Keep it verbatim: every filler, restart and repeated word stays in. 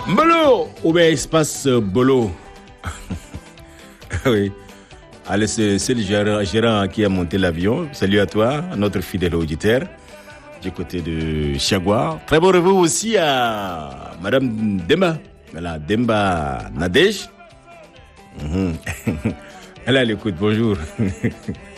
Bolo ou bien espace Bolo. Oui. Allez, c'est, c'est le gérant, gérant qui a monté l'avion. Salut à toi, notre fidèle auditeur du côté de Chagua. Très bon revue aussi à Madame Demba. Voilà, Demba Nadej. Mm-hmm. Elle a l'écoute, bonjour.